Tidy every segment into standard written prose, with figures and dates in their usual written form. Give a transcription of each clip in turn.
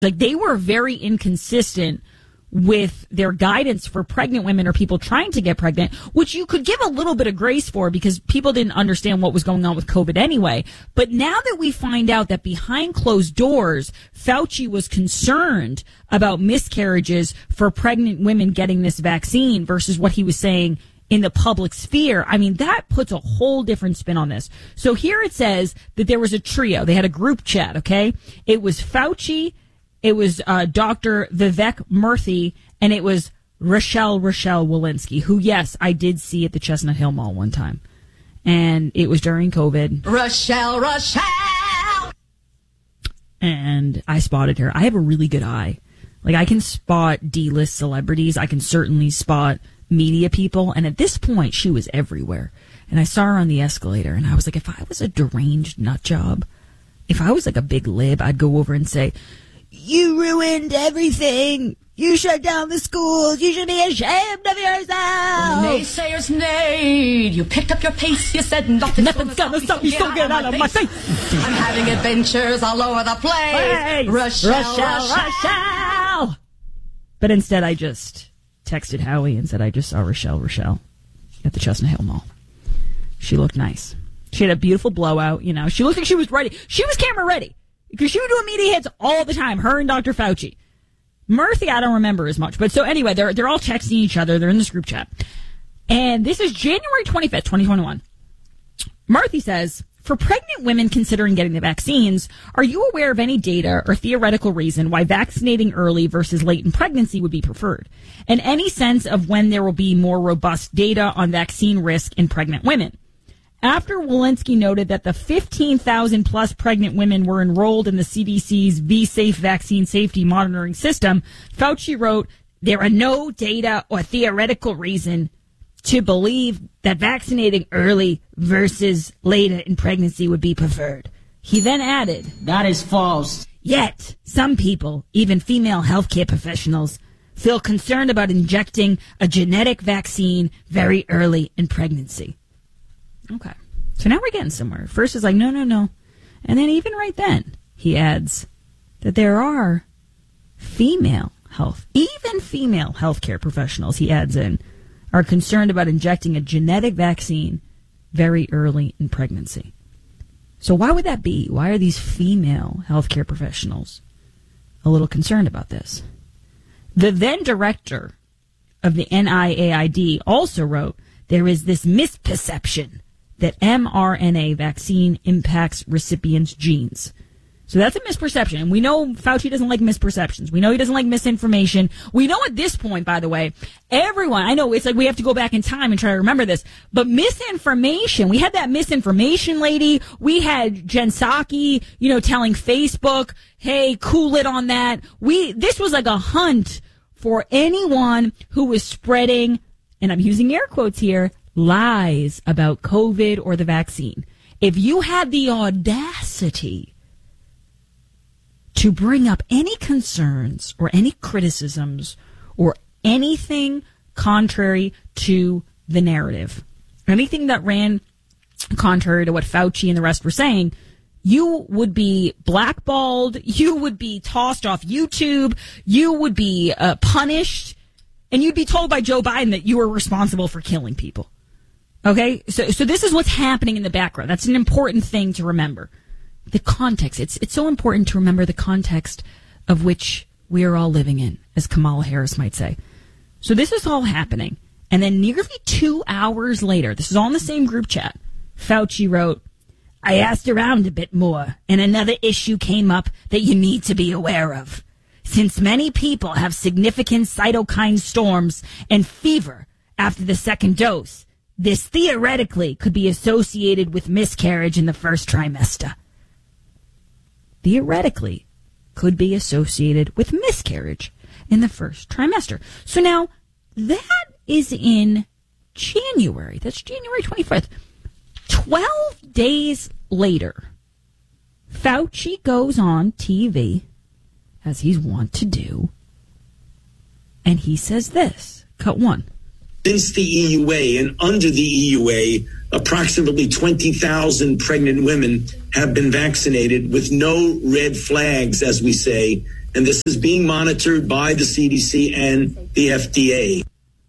Like, they were very inconsistent with their guidance for pregnant women or people trying to get pregnant, which you could give a little bit of grace for because people didn't understand what was going on with COVID anyway. But now that we find out that behind closed doors, Fauci was concerned about miscarriages for pregnant women getting this vaccine versus what he was saying in the public sphere, I mean, that puts a whole different spin on this. So here it says that there was a trio. They had a group chat, okay? It was Fauci, it was Dr. Vivek Murthy, and it was Rochelle Walensky, who, yes, I did see at the Chestnut Hill Mall one time. And it was during COVID. Rochelle! And I spotted her. I have a really good eye. Like, I can spot D-list celebrities. I can certainly spot media people. And at this point, she was everywhere. And I saw her on the escalator, and I was like, if I was a deranged nut job, if I was like a big lib, I'd go over and say, you ruined everything. You shut down the schools. You should be ashamed of yourself. Naysayers neighed. You picked up your pace. You said nothing's gonna stop me. So get out of my face. I'm having adventures all over the place. Hey, Rochelle. But instead, I just texted Howie and said I just saw Rochelle at the Chestnut Hill Mall. She looked nice. She had a beautiful blowout. You know, she looked like she was ready. She was camera ready. Because she would do media hits all the time, her and Dr. Fauci. Murthy, I don't remember as much. But so anyway, they're all texting each other. They're in this group chat. And this is January 25th, 2021. Murthy says, for pregnant women considering getting the vaccines, are you aware of any data or theoretical reason why vaccinating early versus late in pregnancy would be preferred? And any sense of when there will be more robust data on vaccine risk in pregnant women? After Walensky noted that the 15,000 plus pregnant women were enrolled in the CDC's V-Safe vaccine safety monitoring system, Fauci wrote, there are no data or theoretical reason to believe that vaccinating early versus later in pregnancy would be preferred. He then added, that is false. Yet, some people, even female healthcare professionals, feel concerned about injecting a genetic vaccine very early in pregnancy. Okay. So now we're getting somewhere. First is like, no. And then even right then, he adds that there are female healthcare professionals, he adds in, are concerned about injecting a genetic vaccine very early in pregnancy. So why would that be? Why are these female healthcare professionals a little concerned about this? The then director of the NIAID also wrote, there is this misperception that mRNA vaccine impacts recipients' genes. So that's a misperception. And we know Fauci doesn't like misperceptions. We know he doesn't like misinformation. We know at this point, by the way, everyone, I know it's like we have to go back in time and try to remember this, but misinformation, we had that misinformation lady. We had Jen Psaki, telling Facebook, hey, cool it on that. This was like a hunt for anyone who was spreading, and I'm using air quotes here, lies about COVID or the vaccine. If you had the audacity to bring up any concerns or any criticisms or anything contrary to the narrative, anything that ran contrary to what Fauci and the rest were saying, you would be blackballed, you would be tossed off YouTube, you would be punished, and you'd be told by Joe Biden that you were responsible for killing people. Okay, so this is what's happening in the background. That's an important thing to remember. The context. It's so important to remember the context of which we are all living in, as Kamala Harris might say. So this is all happening. And then nearly 2 hours later, this is all in the same group chat, Fauci wrote, I asked around a bit more, and another issue came up that you need to be aware of. Since many people have significant cytokine storms and fever after the second dose, this theoretically could be associated with miscarriage in the first trimester. Theoretically could be associated with miscarriage in the first trimester. So now that is in January. That's January 25th. 12 days later, Fauci goes on TV, as he's wont to do, and he says this. Cut one. Since the EUA and under the EUA, approximately 20,000 pregnant women have been vaccinated with no red flags, as we say, and this is being monitored by the CDC and the FDA.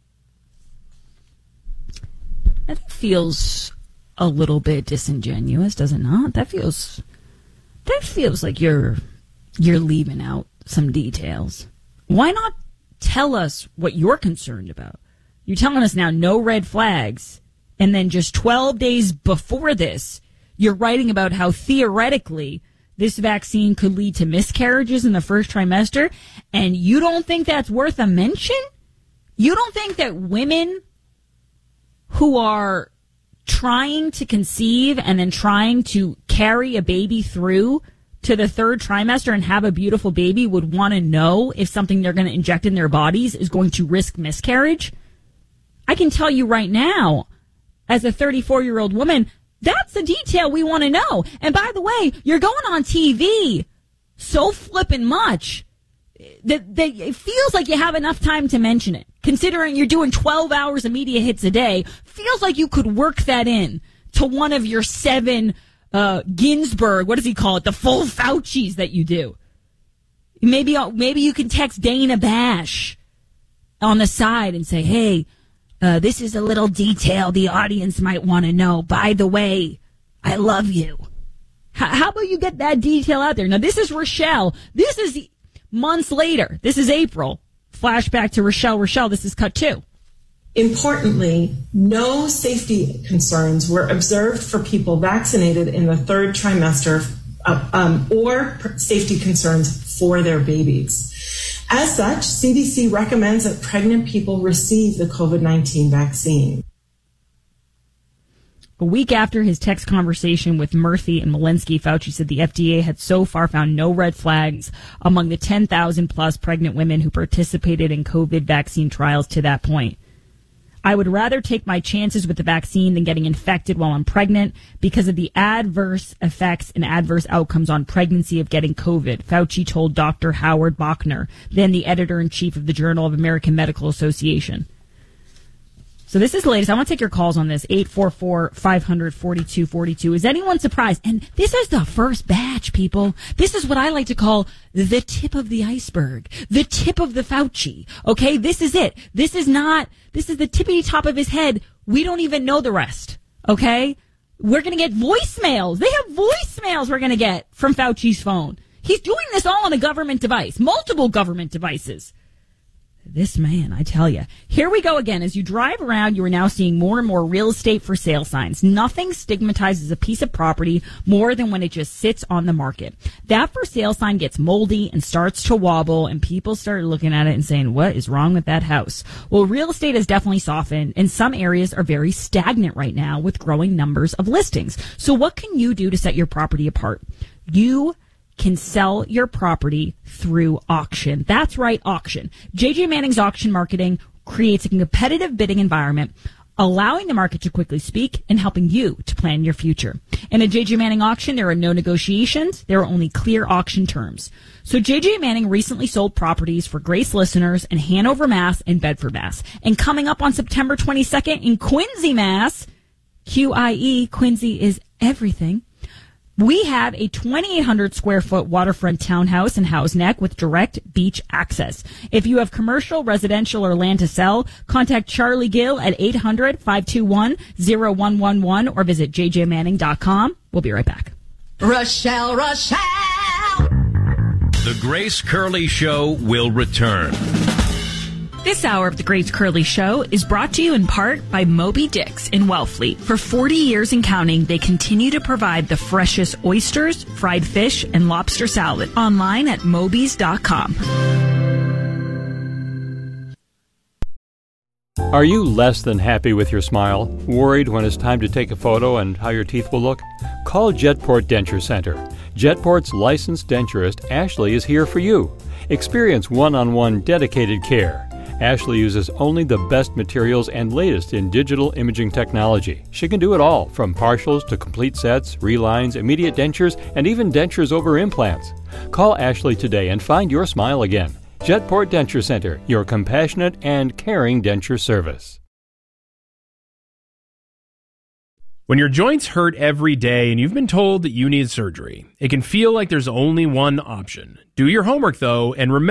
That feels a little bit disingenuous, does it not? That feels like you're leaving out some details. Why not tell us what you're concerned about? You're telling us now no red flags, and then just 12 days before this, you're writing about how theoretically this vaccine could lead to miscarriages in the first trimester, and you don't think that's worth a mention? You don't think that women who are trying to conceive and then trying to carry a baby through to the third trimester and have a beautiful baby would want to know if something they're going to inject in their bodies is going to risk miscarriage? I can tell you right now, as a 34-year-old woman, that's the detail we want to know. And by the way, you're going on TV so flippin' much that it feels like you have enough time to mention it. Considering you're doing 12 hours of media hits a day, feels like you could work that in to one of your 7 Ginsburg, what does he call it? The full Faucis that you do. Maybe you can text Dana Bash on the side and say, hey, this is a little detail the audience might want to know. By the way, I love you. How about you get that detail out there? Now, this is Rochelle. This is months later. This is April. Flashback to Rochelle. Rochelle, this is cut 2. Importantly, no safety concerns were observed for people vaccinated in the third trimester or safety concerns for their babies. As such, CDC recommends that pregnant people receive the COVID-19 vaccine. A week after his text conversation with Murthy and Malinsky, Fauci said the FDA had so far found no red flags among the 10,000 plus pregnant women who participated in COVID vaccine trials to that point. I would rather take my chances with the vaccine than getting infected while I'm pregnant because of the adverse effects and adverse outcomes on pregnancy of getting COVID, Fauci told Dr. Howard Bachner, then the editor-in-chief of the Journal of American Medical Association. So this is the latest. I want to take your calls on this. 844-500-4242. Is anyone surprised? And this is the first batch, people. This is what I like to call the tip of the iceberg. The tip of the Fauci. Okay? This is it. This is the tippity top of his head. We don't even know the rest. Okay? We're going to get voicemails. They have voicemails we're going to get from Fauci's phone. He's doing this all on a government device. Multiple government devices. This man, I tell you. Here we go again. As you drive around, you are now seeing more and more real estate for sale signs. Nothing stigmatizes a piece of property more than when it just sits on the market. That for sale sign gets moldy and starts to wobble, and people start looking at it and saying, what is wrong with that house? Well, real estate has definitely softened, and some areas are very stagnant right now with growing numbers of listings. So what can you do to set your property apart? You can sell your property through auction. That's right, auction. JJ Manning's auction marketing creates a competitive bidding environment, allowing the market to quickly speak and helping you to plan your future. In a JJ Manning auction, there are no negotiations. There are only clear auction terms. So JJ Manning recently sold properties for Grace listeners in Hanover, Mass. And Bedford, Mass. And coming up on September 22nd in Quincy, Mass., QIE, Quincy is everything. We have a 2,800 square foot waterfront townhouse in Howe's Neck with direct beach access. If you have commercial, residential, or land to sell, contact Charlie Gill at 800-521-0111 or visit jjmanning.com. We'll be right back. Rochelle. The Grace Curley Show will return. This hour of the Grace Curley Show is brought to you in part by Moby Dick's in Wellfleet. For 40 years and counting, they continue to provide the freshest oysters, fried fish, and lobster salad. Online at mobys.com. Are you less than happy with your smile? Worried when it's time to take a photo and how your teeth will look? Call Jetport Denture Center. Jetport's licensed denturist, Ashley, is here for you. Experience one-on-one dedicated care. Ashley uses only the best materials and latest in digital imaging technology. She can do it all, from partials to complete sets, relines, immediate dentures, and even dentures over implants. Call Ashley today and find your smile again. Jetport Denture Center, your compassionate and caring denture service. When your joints hurt every day and you've been told that you need surgery, it can feel like there's only one option. Do your homework, though, and remember